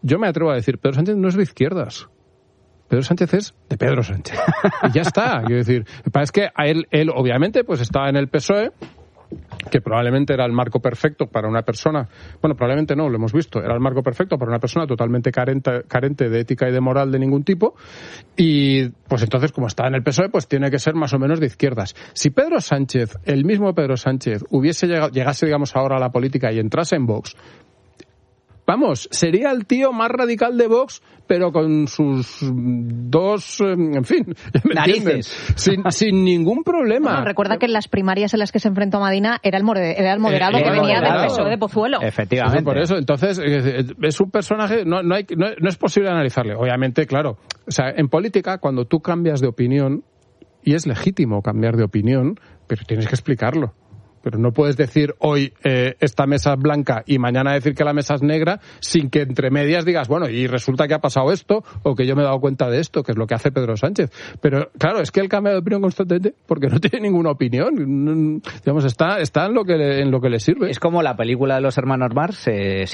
yo me atrevo a decir, Pedro Sánchez no es de izquierdas. Pedro Sánchez es de Pedro Sánchez. Y ya está. Quiero decir, es que a él obviamente pues estaba en el PSOE, que probablemente era el marco perfecto para una persona, bueno, probablemente no, lo hemos visto, era el marco perfecto para una persona totalmente carente de ética y de moral de ningún tipo, y pues entonces, como está en el PSOE, pues tiene que ser más o menos de izquierdas. Si Pedro Sánchez, el mismo Pedro Sánchez, llegase, digamos, ahora a la política y entrase en Vox, vamos, sería el tío más radical de Vox, pero con sus dos, en fin, narices. Sin ningún problema. Bueno, recuerda que en las primarias en las que se enfrentó a Madina era el moderado que venía del PSOE de Pozuelo. Efectivamente. Sí, por eso, entonces, es un personaje, no es posible analizarle. Obviamente, claro, o sea, en política, cuando tú cambias de opinión, y es legítimo cambiar de opinión, pero tienes que explicarlo. Pero no puedes decir hoy esta mesa es blanca y mañana decir que la mesa es negra sin que entre medias digas, bueno, y resulta que ha pasado esto o que yo me he dado cuenta de esto, que es lo que hace Pedro Sánchez. Pero claro, es que él cambia de opinión constantemente porque no tiene ninguna opinión. Digamos, está en lo que le sirve. Es como la película de los hermanos Marx.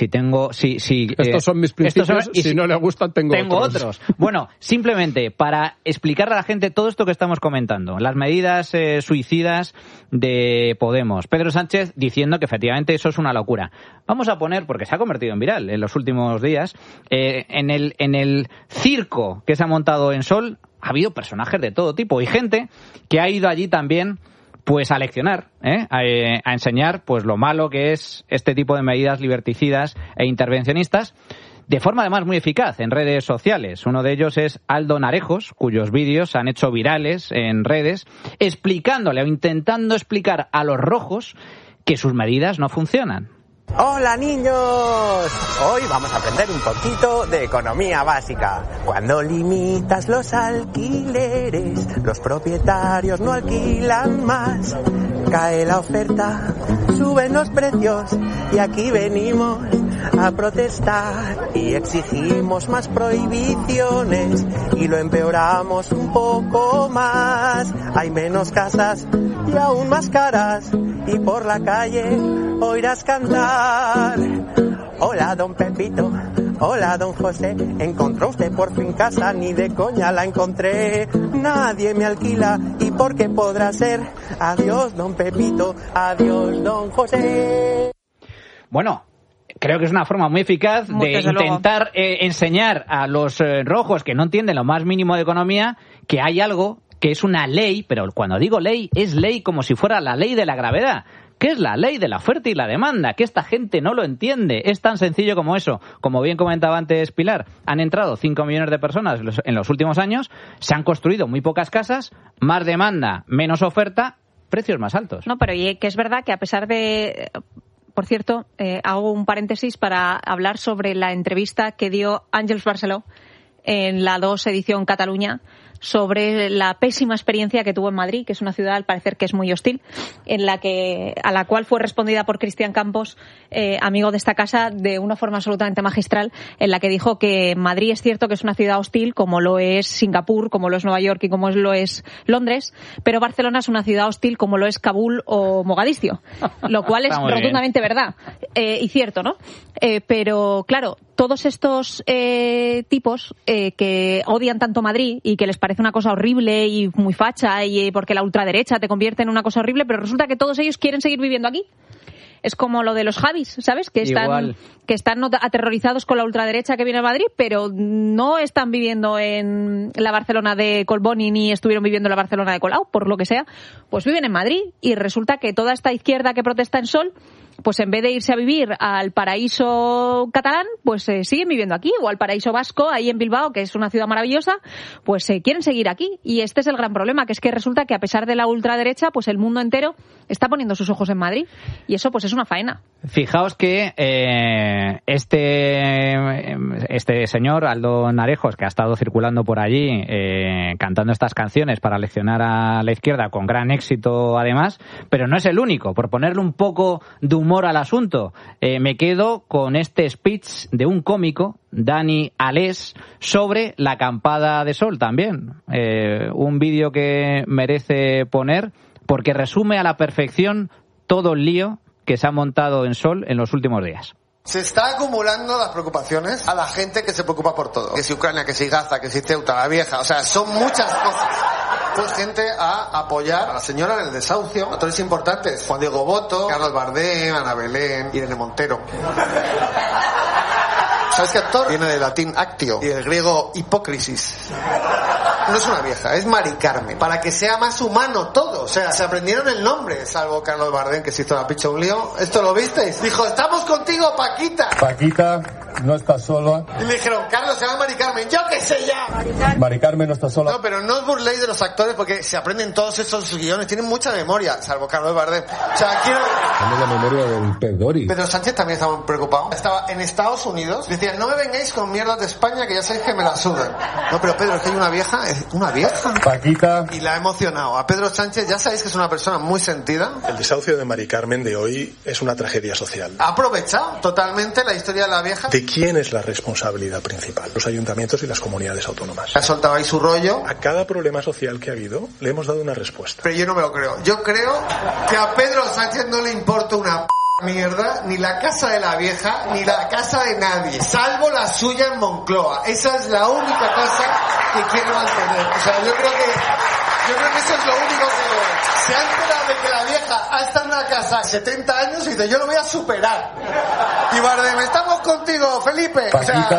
Estos son mis principios, si no le gustan tengo otros. Bueno, simplemente para explicarle a la gente todo esto que estamos comentando, las medidas suicidas de Podemos. Pedro Sánchez diciendo que efectivamente eso es una locura. Vamos a poner, porque se ha convertido en viral en los últimos días, en el circo que se ha montado en Sol, ha habido personajes de todo tipo y gente que ha ido allí también pues a leccionar, a enseñar pues lo malo que es este tipo de medidas liberticidas e intervencionistas, de forma además muy eficaz en redes sociales. Uno de ellos es Aldo Narejos, cuyos vídeos se han hecho virales en redes, explicándole o intentando explicar a los rojos que sus medidas no funcionan. ¡Hola, niños! Hoy vamos a aprender un poquito de economía básica. Cuando limitas los alquileres, los propietarios no alquilan más. Cae la oferta, suben los precios y aquí venimos a protestar y exigimos más prohibiciones y lo empeoramos un poco más. Hay menos casas y aún más caras y por la calle oirás cantar. Hola, don Pepito. Hola, don José. ¿Encontró usted por fin casa? Ni de coña la encontré. Nadie me alquila. ¿Y por qué podrá ser? Adiós, don Pepito. Adiós, don José. Bueno, creo que es una forma muy eficaz de intentar enseñar a los rojos que no entienden lo más mínimo de economía que hay algo que es una ley, pero cuando digo ley, es ley como si fuera la ley de la gravedad. ¿Qué es la ley de la oferta y la demanda? Que esta gente no lo entiende. Es tan sencillo como eso. Como bien comentaba antes Pilar, han entrado 5 millones de personas en los últimos años, se han construido muy pocas casas, más demanda, menos oferta, precios más altos. No, pero que es verdad que a pesar de... Por cierto, hago un paréntesis para hablar sobre la entrevista que dio Àngels Barceló en la 2 edición Cataluña sobre la pésima experiencia que tuvo en Madrid, que es una ciudad al parecer que es muy hostil, a la cual fue respondida por Cristian Campos, amigo de esta casa, de una forma absolutamente magistral, en la que dijo que Madrid es cierto que es una ciudad hostil, como lo es Singapur, como lo es Nueva York y como lo es Londres, pero Barcelona es una ciudad hostil como lo es Kabul o Mogadiscio, lo cual es rotundamente verdad y cierto, ¿no? Pero claro, todos estos tipos que odian tanto Madrid y que les parece una cosa horrible y muy facha y porque la ultraderecha te convierte en una cosa horrible, pero resulta que todos ellos quieren seguir viviendo aquí. Es como lo de los Javis, ¿sabes? Que están aterrorizados con la ultraderecha que viene a Madrid, pero no están viviendo en la Barcelona de Collboni ni estuvieron viviendo en la Barcelona de Colau, por lo que sea. Pues viven en Madrid y resulta que toda esta izquierda que protesta en Sol, pues en vez de irse a vivir al paraíso catalán, pues siguen viviendo aquí, o al paraíso vasco, ahí en Bilbao, que es una ciudad maravillosa, pues quieren seguir aquí. Y este es el gran problema, que es que resulta que a pesar de la ultraderecha, pues el mundo entero está poniendo sus ojos en Madrid. Y eso pues es una faena. Fijaos que este señor, Aldo Narejos, que ha estado circulando por allí cantando estas canciones para leccionar a la izquierda con gran éxito además, pero no es el único. Por ponerle un poco de humor al asunto, me quedo con este speech de un cómico, Dani Alés, sobre la acampada de Sol también. Un vídeo que merece poner porque resume a la perfección todo el lío que se ha montado en Sol en los últimos días. Se está acumulando las preocupaciones a la gente que se preocupa por todo. Que si Ucrania, que si Gaza, que si Ceuta, la Vieja. O sea, son muchas cosas. Pues gente a apoyar a la señora en el desahucio. Actores importantes. Juan Diego Boto, Carlos Bardem, Ana Belén, Irene Montero. ¿Sabes qué actor? Viene del latín actio y del griego hipócrisis. No es una vieja, es Mari Carmen. Para que sea más humano todo. O sea, se aprendieron el nombre, salvo Carlos Bardem, que se hizo la picha un lío. ¿Esto lo visteis? Dijo, estamos contigo, Paquita. Paquita no está sola. Y le dijeron, Carlos, se llama Mari Carmen. ¡Yo qué sé ya! Mari Carmen no está sola. No, pero no os burléis de los actores porque se aprenden todos esos guiones. Tienen mucha memoria, salvo Carlos Bardem. O sea, quiero... Tenemos la memoria del pez Doris. Pedro Sánchez también estaba muy preocupado. Estaba en Estados Unidos. Decía, no me vengáis con mierdas de España que ya sabéis que me la sudan. No, pero Pedro, es que hay una vieja. ¿Una vieja? Paquita. Y la ha emocionado. A Pedro Sánchez ya sabéis que es una persona muy sentida. El desahucio de Mari Carmen de hoy es una tragedia social. Ha aprovechado totalmente la historia de la vieja. ¿De quién es la responsabilidad principal? Los ayuntamientos y las comunidades autónomas. Ha soltado ahí su rollo. A cada problema social que ha habido le hemos dado una respuesta. Pero yo no me lo creo. Yo creo que a Pedro Sánchez no le importa una mierda, ni la casa de la vieja, ni la casa de nadie, salvo la suya en Moncloa. Esa es la única casa que quiere mantener. O sea, yo creo que eso es lo único que... Se ha enterado de que la vieja ha estado en una casa 70 años y dice, yo lo voy a superar. Y Bardem, estamos contigo, Felipe. Paquita. O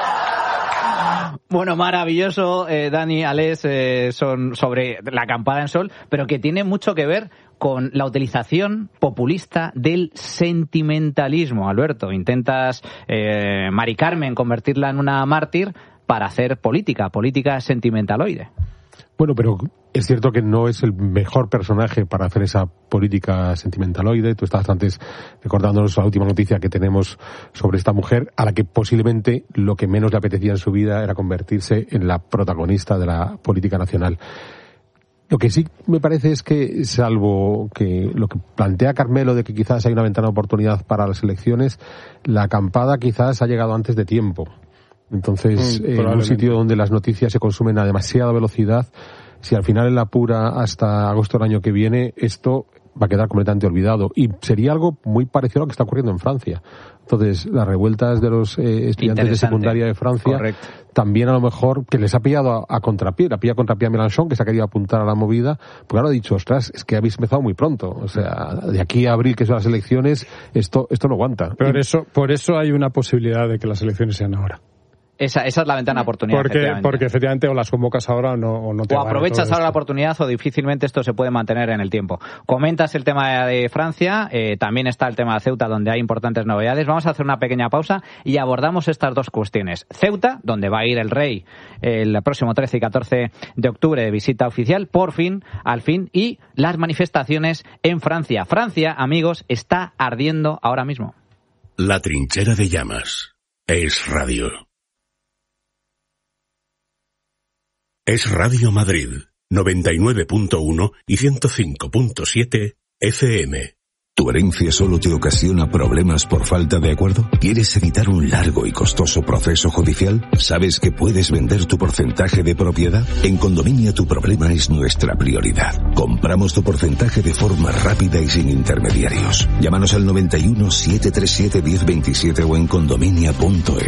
sea, Bueno, maravilloso, Dani, Alex, son sobre la acampada en Sol, pero que tiene mucho que ver con la utilización populista del sentimentalismo. Alberto, intentas Mari Carmen convertirla en una mártir para hacer política sentimentaloide. Bueno, pero es cierto que no es el mejor personaje para hacer esa política sentimentaloide. Tú estabas antes recordándonos la última noticia que tenemos sobre esta mujer, a la que posiblemente lo que menos le apetecía en su vida era convertirse en la protagonista de la política nacional. Lo que sí me parece es que, salvo que lo que plantea Carmelo de que quizás hay una ventana de oportunidad para las elecciones, la acampada quizás ha llegado antes de tiempo. Entonces, en un sitio donde las noticias se consumen a demasiada velocidad, si al final en la apura hasta agosto del año que viene, esto va a quedar completamente olvidado. Y sería algo muy parecido a lo que está ocurriendo en Francia. Entonces, las revueltas de los estudiantes de secundaria de Francia, correcto, también a lo mejor, que les ha pillado a contrapié, la pilla contrapié a Mélenchon, que se ha querido apuntar a la movida, porque ahora ha dicho, ostras, es que habéis empezado muy pronto. O sea, de aquí a abril, que son las elecciones, esto no aguanta. Por eso hay una posibilidad de que las elecciones sean ahora. Esa es la ventana de oportunidad. Porque efectivamente o las convocas ahora o no te o aprovechas ahora la oportunidad o difícilmente esto se puede mantener en el tiempo. Comentas el tema de Francia, también está el tema de Ceuta, donde hay importantes novedades. Vamos a hacer una pequeña pausa y abordamos estas dos cuestiones. Ceuta, donde va a ir el rey el próximo 13 y 14 de octubre de visita oficial, al fin, y las manifestaciones en Francia. Francia, amigos, está ardiendo ahora mismo. La trinchera de llamas es radio. Es Radio Madrid, 99.1 y 105.7 FM. ¿Tu herencia solo te ocasiona problemas por falta de acuerdo? ¿Quieres evitar un largo y costoso proceso judicial? ¿Sabes que puedes vender tu porcentaje de propiedad? En Condominia tu problema es nuestra prioridad. Compramos tu porcentaje de forma rápida y sin intermediarios. Llámanos al 91 737 1027 o en condominia.es.